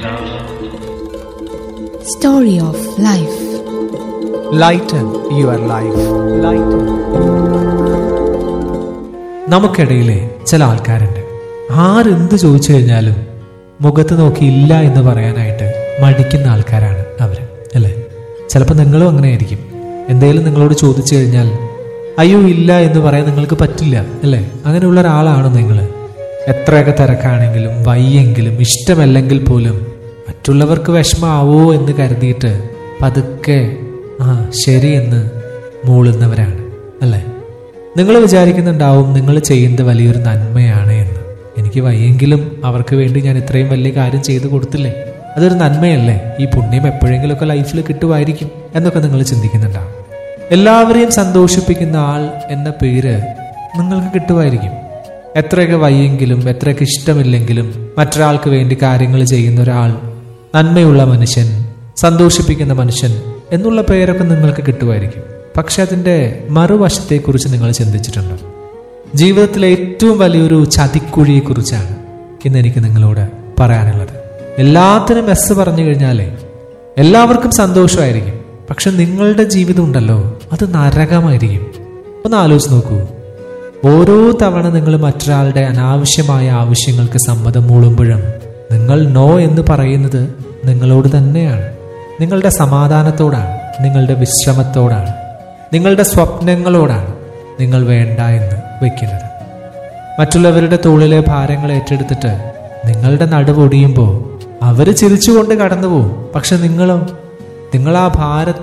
Story of Life. Lighten your life. Lighten. നമുക്കിടയിലെ ചില ആൾക്കാരുണ്ട്, ആരെന്ത് ചോദിച്ചു കഴിഞ്ഞാലും മുഖത്ത് നോക്കി ഇല്ല എന്ന് പറയാനായിട്ട് മടിക്കുന്ന ആൾക്കാരാണ് അവർ, അല്ലേ? ചിലപ്പോൾ നിങ്ങളും അങ്ങനെ ആയിരിക്കും. എന്തെങ്കിലും നിങ്ങളോട് ചോദിച്ചു കഴിഞ്ഞാൽ അയ്യോ ഇല്ല എന്ന് പറയാൻ നിങ്ങൾക്ക് പറ്റില്ല, അല്ലേ? അങ്ങനെയുള്ള ഒരാളാണ് നിങ്ങൾ. എത്രയൊക്കെ തിരക്കാണെങ്കിലും വയ്യെങ്കിലും ഇഷ്ടമല്ലെങ്കിൽ പോലും മറ്റുള്ളവർക്ക് വിഷമാവോ എന്ന് കരുതിയിട്ട് പതുക്കെ ശരി എന്ന് മൂളുന്നവരാണ്, അല്ലേ? നിങ്ങൾ വിചാരിക്കുന്നുണ്ടാവും നിങ്ങൾ ചെയ്യുന്നത് വലിയൊരു നന്മയാണ് എന്ന്. എനിക്ക് വയ്യെങ്കിലും അവർക്ക് വേണ്ടി ഞാൻ ഇത്രയും വലിയ കാര്യം ചെയ്തു കൊടുത്തില്ലേ, അതൊരു നന്മയല്ലേ? ഈ പുണ്യം എപ്പോഴെങ്കിലുമൊക്കെ ലൈഫിൽ കിട്ടുമായിരിക്കും എന്നൊക്കെ നിങ്ങൾ ചിന്തിക്കുന്നുണ്ടാവും. എല്ലാവരെയും സന്തോഷിപ്പിക്കുന്ന ആൾ എന്ന പേര് നിങ്ങൾക്ക് കിട്ടുമായിരിക്കും. എത്രയൊക്കെ വയ്യെങ്കിലും എത്രയൊക്കെ ഇഷ്ടമില്ലെങ്കിലും മറ്റൊരാൾക്ക് വേണ്ടി കാര്യങ്ങൾ ചെയ്യുന്ന ഒരാൾ, നന്മയുള്ള മനുഷ്യൻ, സന്തോഷിപ്പിക്കുന്ന മനുഷ്യൻ എന്നുള്ള പേരൊക്കെ നിങ്ങൾക്ക് കിട്ടുമായിരിക്കും. പക്ഷെ അതിൻ്റെ മറുവശത്തെക്കുറിച്ച് നിങ്ങൾ ചിന്തിച്ചിട്ടുണ്ടോ? ജീവിതത്തിലെ ഏറ്റവും വലിയൊരു ചതിക്കുഴിയെക്കുറിച്ചാണ് ഇന്ന് എനിക്ക് നിങ്ങളോട് പറയാനുള്ളത്. എല്ലാത്തിനും എസ് പറഞ്ഞു കഴിഞ്ഞാലേ എല്ലാവർക്കും സന്തോഷമായിരിക്കും, പക്ഷെ നിങ്ങളുടെ ജീവിതം ഉണ്ടല്ലോ അത് നരകമായിരിക്കും. ഒന്ന് ആലോചിച്ച് നോക്കൂ. ഓരോ തവണ നിങ്ങൾ മറ്റൊരാളുടെ അനാവശ്യമായ ആവശ്യങ്ങൾക്ക് സമ്മതം മൂളുമ്പോഴും നിങ്ങൾ നോ എന്ന് പറയുന്നത് നിങ്ങളോട് തന്നെയാണ്, നിങ്ങളുടെ സമാധാനത്തോടാണ്, നിങ്ങളുടെ വിശ്രമത്തോടാണ്, നിങ്ങളുടെ സ്വപ്നങ്ങളോടാണ് നിങ്ങൾ വേണ്ട എന്ന് വെക്കുന്നത്. മറ്റുള്ളവരുടെ തോളിലെ ഭാരങ്ങൾ ഏറ്റെടുത്തിട്ട് നിങ്ങളുടെ നടുവൊടിയുമ്പോൾ അവർ ചിരിച്ചുകൊണ്ട് കടന്നു പോകും. പക്ഷെ നിങ്ങൾ ആ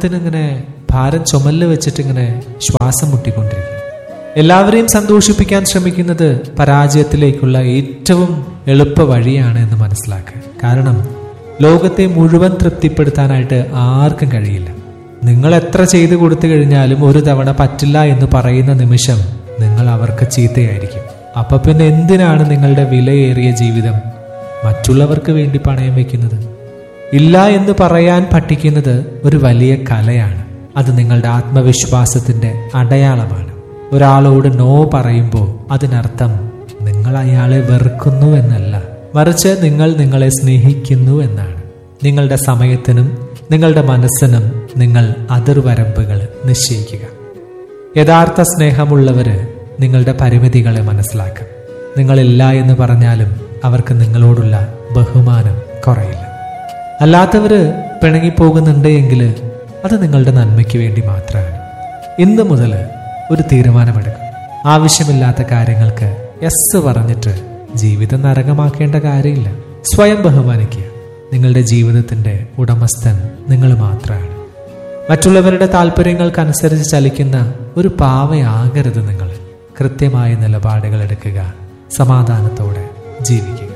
ഭാരം ചുമല് വെച്ചിട്ടിങ്ങനെ ശ്വാസം മുട്ടിക്കൊണ്ടിരിക്കും. എല്ലാവരെയും സന്തോഷിപ്പിക്കാൻ ശ്രമിക്കുന്നത് പരാജയത്തിലേക്കുള്ള ഏറ്റവും എളുപ്പ വഴിയാണ് എന്ന് മനസ്സിലാക്കുക. കാരണം ലോകത്തെ മുഴുവൻ തൃപ്തിപ്പെടുത്താനായിട്ട് ആർക്കും കഴിയില്ല. നിങ്ങൾ എത്ര ചെയ്തു കൊടുത്തു കഴിഞ്ഞാലും ഒരു തവണ പറ്റില്ല എന്ന് പറയുന്ന നിമിഷം നിങ്ങൾ അവർക്ക് ചീത്തയായിരിക്കും. അപ്പൊ പിന്നെ എന്തിനാണ് നിങ്ങളുടെ വിലയേറിയ ജീവിതം മറ്റുള്ളവർക്ക് വേണ്ടി പണയം വെക്കുന്നത്? ഇല്ല എന്ന് പറയാൻ പഠിക്കുന്നത് ഒരു വലിയ കലയാണ്. അത് നിങ്ങളുടെ ആത്മവിശ്വാസത്തിന്റെ അടയാളമാണ്. ഒരാളോട് നോ പറയുമ്പോൾ അതിനർത്ഥം നിങ്ങൾ അയാളെ വെറുക്കുന്നു എന്നല്ല, മറിച്ച് നിങ്ങൾ നിങ്ങളെ സ്നേഹിക്കുന്നു എന്നാണ്. നിങ്ങളുടെ സമയത്തിനും നിങ്ങളുടെ മനസ്സിനും നിങ്ങൾ അതിർവരമ്പുകൾ നിശ്ചയിക്കുക. യഥാർത്ഥ സ്നേഹമുള്ളവര് നിങ്ങളുടെ പരിമിതികളെ മനസ്സിലാക്കും. നിങ്ങളില്ല എന്ന് പറഞ്ഞാലും അവർക്ക് നിങ്ങളോടുള്ള ബഹുമാനം കുറയില്ല. അല്ലാത്തവര് പിണങ്ങിപ്പോകുന്നുണ്ട് എങ്കിൽ അത് നിങ്ങളുടെ നന്മയ്ക്ക് വേണ്ടി മാത്രമാണ്. ഇന്ന് മുതൽ ഒരു തീരുമാനമെടുക്കും. ആവശ്യമില്ലാത്ത കാര്യങ്ങൾക്ക് യെസ് പറഞ്ഞിട്ട് ജീവിതം നരകമാക്കേണ്ട കാര്യമില്ല. സ്വയം ബഹുമാനിക്കുക. നിങ്ങളുടെ ജീവിതത്തിന്റെ ഉടമസ്ഥൻ നിങ്ങൾ മാത്രമാണ്. മറ്റുള്ളവരുടെ താല്പര്യങ്ങൾക്കനുസരിച്ച് ചലിക്കുന്ന ഒരു പാവയാകരുത് നിങ്ങൾ. കൃത്യമായ നിലപാടുകൾ എടുക്കുക, സമാധാനത്തോടെ ജീവിക്കുക.